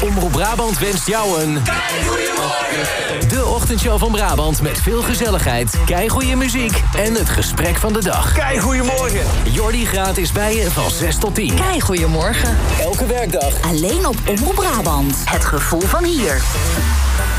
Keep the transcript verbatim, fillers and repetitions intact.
Omroep Brabant wenst jou een... Keigoeiemorgen! De ochtendshow van Brabant met veel gezelligheid, keigoeie muziek en het gesprek van de dag. Keigoeiemorgen! Jordi gratis bij je van zes tot tien. Keigoeiemorgen. Elke werkdag. Alleen op Omroep Brabant. Het gevoel van hier.